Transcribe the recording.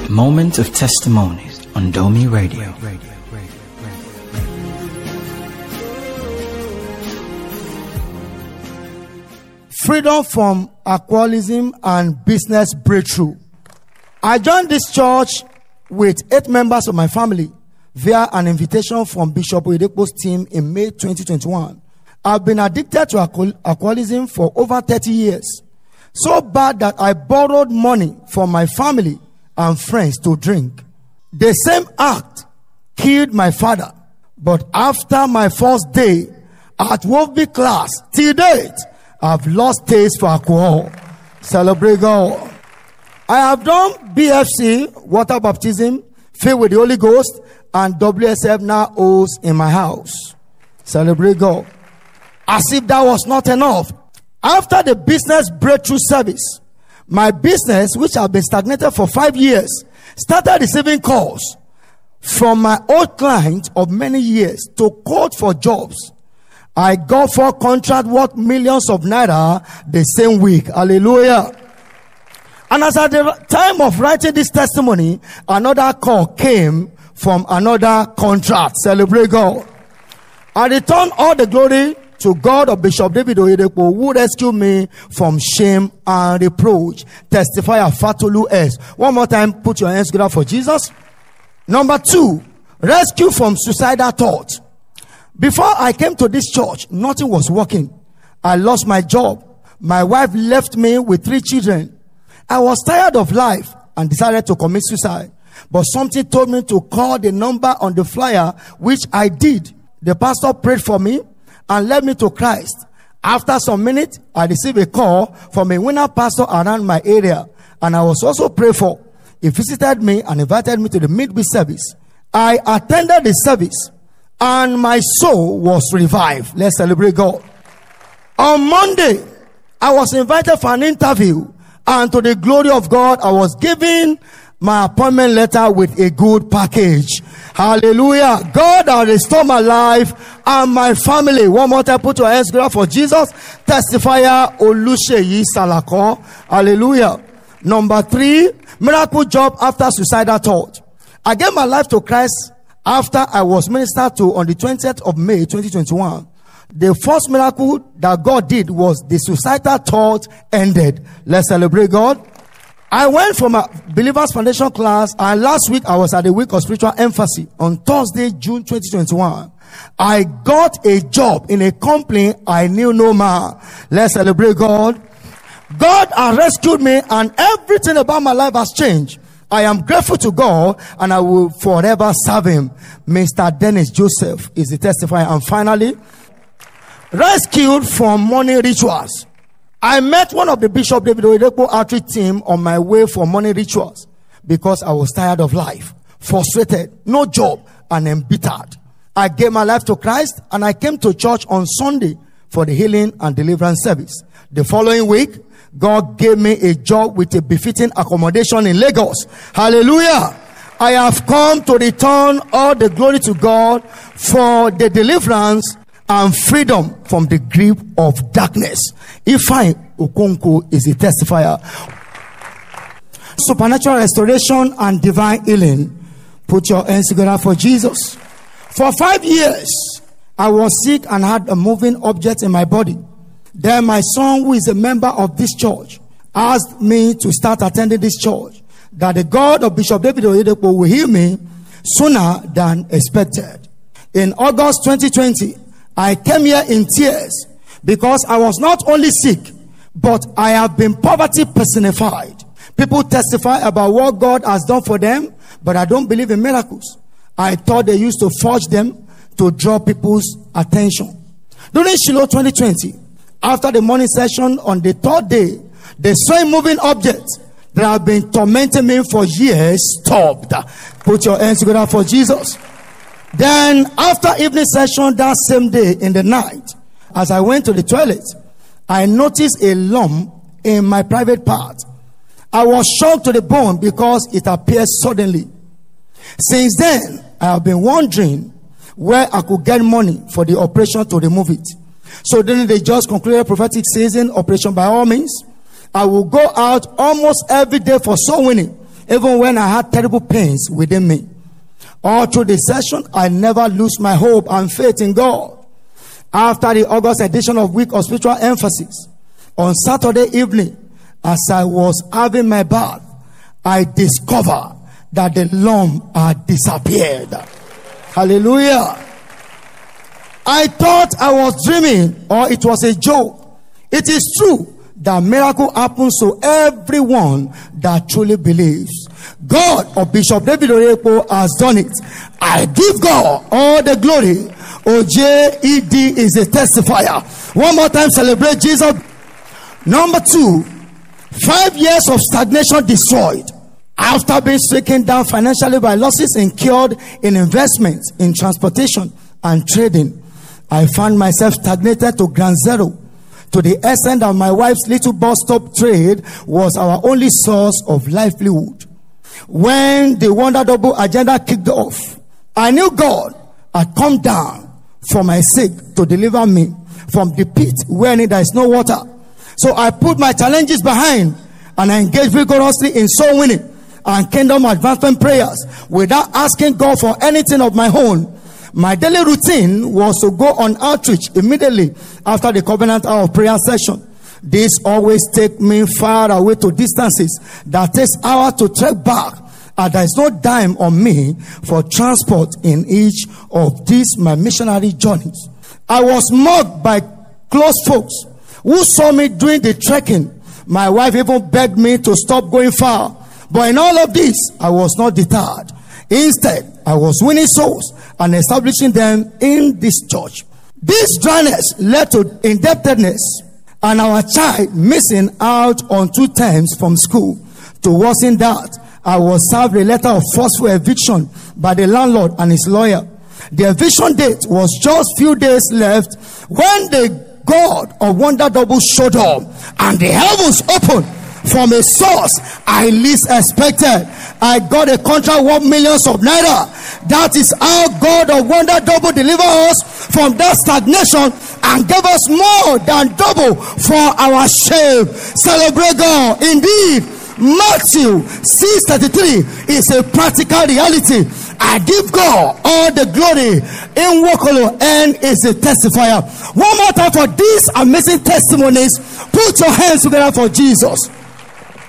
Moment of Testimonies on Domi Radio. Freedom from alcoholism and business breakthrough. I joined this church with 8 members of my family via an invitation from Bishop Oyedepo's team in May 2021. I've been addicted to alcoholism for over 30 years. So bad that I borrowed money from my family and friends to drink. The same act killed my father. But after my first day at Wolfby class, till date, I've lost taste for alcohol. Celebrate God. I have done BFC, water baptism, filled with the Holy Ghost, and WSF now O's in my house. Celebrate God. As if that was not enough. After the business breakthrough service, my business, which had been stagnated for 5 years, started receiving calls from my old clients of many years to quote for jobs. I got 4 contracts worth millions of naira the same week. Hallelujah. And as at the time of writing this testimony, another call came from another contract. Celebrate God. I return all the glory to God of Bishop David Oyedepo, who rescued me from shame and reproach. Testifier Fatolu S. One more time, put your hands together for Jesus. Number 2, rescue from suicidal thoughts. Before I came to this church, nothing was working. I lost my job. My wife left me with 3 children. I was tired of life and decided to commit suicide. But something told me to call the number on the flyer, which I did. The pastor prayed for me and led me to Christ. After some minutes, I received a call from a winner pastor around my area, and I was also prayed for. He visited me and invited me to the midweek service. I attended the service, and my soul was revived. Let's celebrate God. On Monday, I was invited for an interview, and to the glory of God, I was given my appointment letter with a good package. Hallelujah. God has restored my life and my family. One more time, put your hands together for Jesus. Testifier Olusheyi Salako. Hallelujah. Number 3, miracle job after suicidal thought. I gave my life to Christ after I was ministered to on the 20th of May 2021. The first miracle that God did was the suicidal thought ended. Let's celebrate God. I went from a Believers Foundation class, and last week I was at the week of spiritual emphasis on Thursday, June 2021. I got a job in a company I knew no man. Let's celebrate God. God has rescued me, and everything about my life has changed. I am grateful to God, and I will forever serve Him. Mr. Dennis Joseph is the testifier. And finally, rescued from money rituals. I met one of the Bishop David Oyedepo outreach team on my way for money rituals because I was tired of life, frustrated, no job, and embittered. I gave my life to Christ, and I came to church on Sunday for the healing and deliverance service. The following week, God gave me a job with a befitting accommodation in Lagos. Hallelujah. I have come to return all the glory to God for the deliverance and freedom from the grip of darkness. Ifeanyi Okonkwo is a testifier. Supernatural restoration and divine healing. Put your hands together for Jesus. For 5 years, I was sick and had a moving object in my body. Then my son, who is a member of this church, asked me to start attending this church, that the God of Bishop David Oyedepo will heal me sooner than expected. In August 2020, I came here in tears because I was not only sick, but I have been poverty personified. People testify about what God has done for them, but I don't believe in miracles. I thought they used to forge them to draw people's attention. During Shiloh 2020, after the morning session on the 3rd day, the same moving object that have been tormenting me for years stopped. Put your hands together for Jesus. Then after evening session that same day in the night, as I went to the toilet, I noticed a lump in my private part. I was shocked to the bone because it appeared suddenly. Since then, I have been wondering where I could get money for the operation to remove it. So then they just concluded prophetic season, operation by all means. I will go out almost every day for soul winning even when I had terrible pains within me. All through the session, I never lose my hope and faith in God. After the August edition of Week of Spiritual Emphasis, on Saturday evening, as I was having my bath, I discovered that the lump had disappeared. Hallelujah. I thought I was dreaming or it was a joke. It is true that miracle happens to everyone that truly believes. God of Bishop David Oyedepo has done it. I give God all the glory. OJED is a testifier. One more time, celebrate Jesus. Number 2, 5 years of stagnation destroyed. After being stricken down financially by losses incurred in investments, in transportation and trading, I found myself stagnated to ground zero, to the extent that my wife's little bus stop trade was our only source of livelihood. When the Wonder Double agenda kicked off, I knew God had come down for my sake to deliver me from the pit wherein there is no water. So I put my challenges behind and I engaged vigorously in soul winning and kingdom advancement prayers without asking God for anything of my own. My daily routine was to go on outreach immediately after the covenant hour of prayer session. This always takes me far away to distances that takes hours to trek back, and there is no dime on me for transport in each of these my missionary journeys. I was mocked by close folks who saw me doing the trekking. My wife even begged me to stop going far. But in all of this, I was not deterred. Instead, I was winning souls and establishing them in this church. This dryness led to indebtedness and our child missing out on 2 terms from school. To worsen that, I was served a letter of forceful eviction by the landlord and his lawyer. The eviction date was just few days left when the God of Wonder Double showed up and the heavens opened from a source I least expected. I got a contract worth millions of naira. That is how God of Wonder Double delivered us from that stagnation and gave us more than double for our shame. Celebrate God. Indeed, Matthew 6:33 is a practical reality. I give God all the glory. In Wokolo and is a testifier. One more time for these amazing testimonies. Put your hands together for Jesus.